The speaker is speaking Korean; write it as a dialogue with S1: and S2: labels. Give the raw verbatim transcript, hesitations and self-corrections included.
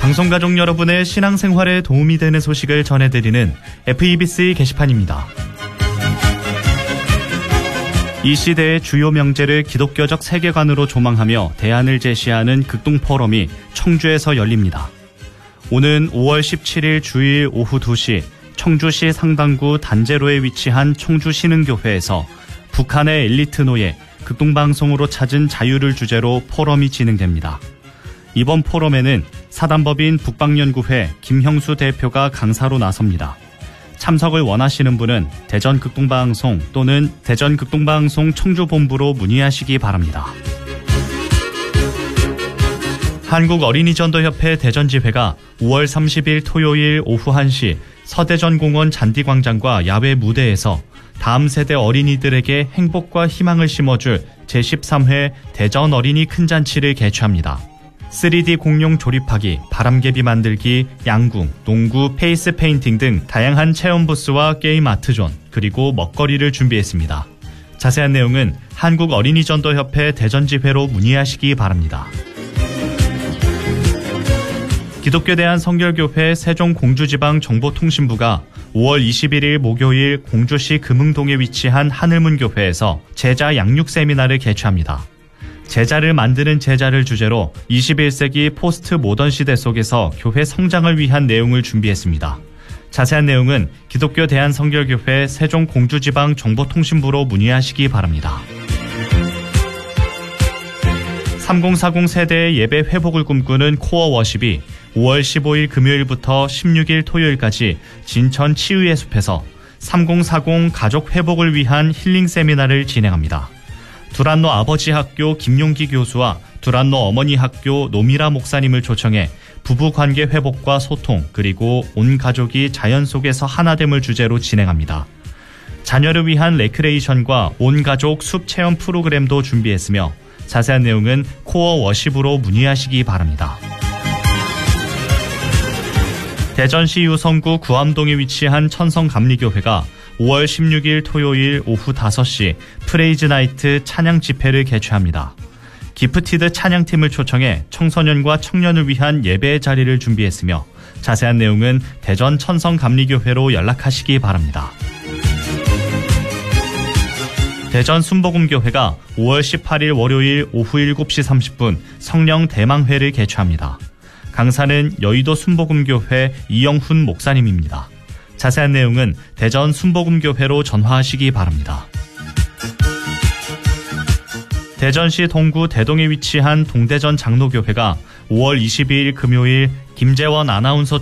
S1: 방송가족 여러분의 신앙생활에 도움이 되는 소식을 전해드리는 에프이비씨 게시판입니다. 이 시대의 주요 명제를 기독교적 세계관으로 조망하며 대안을 제시하는 극동포럼이 청주에서 열립니다. 오는 오월 십칠일 주일 오후 두 시 청주시 상당구 단제로에 위치한 청주신흥교회에서 북한의 엘리트 노예, 극동방송으로 찾은 자유를 주제로 포럼이 진행됩니다. 이번 포럼에는 사단법인 북방연구회 김형수 대표가 강사로 나섭니다. 참석을 원하시는 분은 대전극동방송 또는 대전극동방송 청주본부로 문의하시기 바랍니다. 한국어린이전도협회 대전지회가 오월 삼십일 토요일 오후 한 시 서대전공원 잔디광장과 야외 무대에서 다음 세대 어린이들에게 행복과 희망을 심어줄 제십삼 회 대전 어린이 큰잔치를 개최합니다. 쓰리디 공룡 조립하기, 바람개비 만들기, 양궁, 농구, 페이스 페인팅 등 다양한 체험 부스와 게임 아트존, 그리고 먹거리를 준비했습니다. 자세한 내용은 한국어린이전도협회 대전지회로 문의하시기 바랍니다. 기독교 대한성결교회 세종공주지방정보통신부가 오월 이십일일 목요일 공주시 금흥동에 위치한 하늘문교회에서 제자 양육 세미나를 개최합니다. 제자를 만드는 제자를 주제로 이십일 세기 포스트 모던 시대 속에서 교회 성장을 위한 내용을 준비했습니다. 자세한 내용은 기독교 대한성결교회 세종공주지방정보통신부로 문의하시기 바랍니다. 삼공사공 세대의 예배 회복을 꿈꾸는 코어 워십이 오월 십오일 금요일부터 십육일 토요일까지 진천 치유의 숲에서 삼공사공 가족 회복을 위한 힐링 세미나를 진행합니다. 두란노 아버지 학교 김용기 교수와 두란노 어머니 학교 노미라 목사님을 초청해 부부관계 회복과 소통, 그리고 온 가족이 자연 속에서 하나됨을 주제로 진행합니다. 자녀를 위한 레크레이션과 온 가족 숲 체험 프로그램도 준비했으며 자세한 내용은 코어 워십으로 문의하시기 바랍니다. 대전시 유성구 구암동에 위치한 천성감리교회가 오월 십육일 토요일 오후 다섯 시 프레이즈 나이트 찬양 집회를 개최합니다. 기프티드 찬양팀을 초청해 청소년과 청년을 위한 예배의 자리를 준비했으며 자세한 내용은 대전 천성감리교회로 연락하시기 바랍니다. 대전 순복음교회가 오월 십팔일 월요일 오후 일곱 시 삼십 분 성령 대망회를 개최합니다. 강사는 여의도 순복음교회 이영훈 목사님입니다. 자세한 내용은 대전 순복음교회로 전화하시기 바랍니다. 대전시 동구 대동에 위치한 동대전 장로교회가 오월 이십이일 금요일 김재원 아나운서